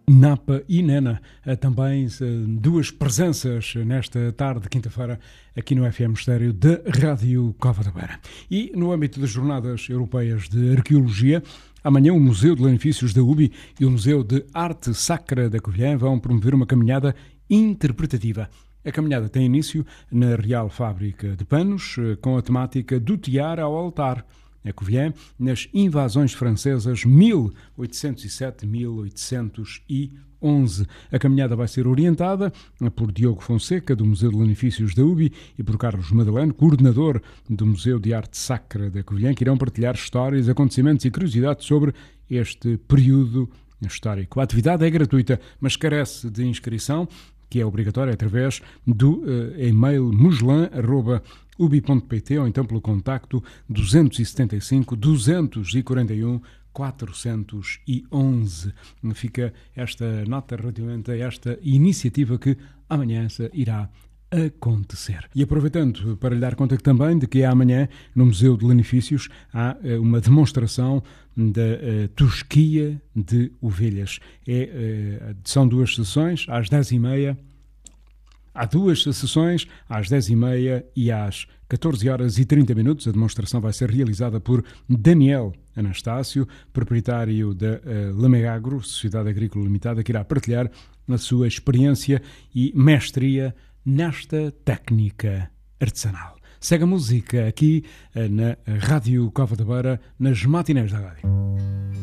Napa e Nena, também duas presenças nesta tarde de quinta-feira aqui no FM Estéreo da Rádio Cova da Beira. E no âmbito das Jornadas Europeias de Arqueologia, amanhã o Museu de Lanifícios da UBI e o Museu de Arte Sacra da Covilhã vão promover uma caminhada interpretativa. A caminhada tem início na Real Fábrica de Panos, com a temática do tiar ao altar, a Covilhã, nas invasões francesas 1807-1811. A caminhada vai ser orientada por Diogo Fonseca, do Museu de Lanifícios da UBI, e por Carlos Madaleno, coordenador do Museu de Arte Sacra da Covilhã, que irão partilhar histórias, acontecimentos e curiosidades sobre este período histórico. A atividade é gratuita, mas carece de inscrição, que é obrigatória através do e-mail muslan@ubi.pt ou então pelo contacto 275 241 411. Fica esta nota relativamente a esta iniciativa que amanhã irá acontecer. E aproveitando para lhe dar conta também de que amanhã no Museu de Lanifícios há uma demonstração da tosquia de ovelhas. São duas sessões, às 10h30. Há duas sessões, às 10h30 e às 14h30. A demonstração vai ser realizada por Daniel Anastácio, proprietário da Lamegagro, Sociedade Agrícola Limitada, que irá partilhar a sua experiência e mestria nesta técnica artesanal. Segue a música aqui na Rádio Cova da Beira, nas matinés da rádio.